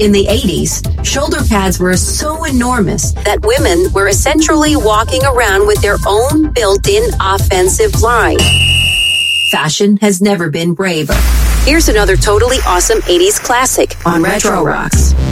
In the 80s, shoulder pads were so enormous that women were essentially walking around with their own built-in offensive line. Fashion has never been braver. Here's another totally awesome 80s classic on Retro Rocks.